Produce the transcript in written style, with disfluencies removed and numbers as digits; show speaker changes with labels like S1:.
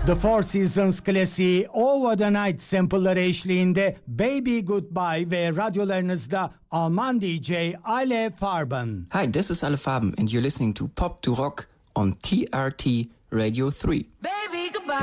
S1: The Four Seasons klasiği Over the Night sample'ları eşliğinde Baby Goodbye ve radyolarınızda Alman DJ Ale Farben.
S2: Hi, this is Ale Farben and you're listening to Pop to Rock on TRT Radio 3.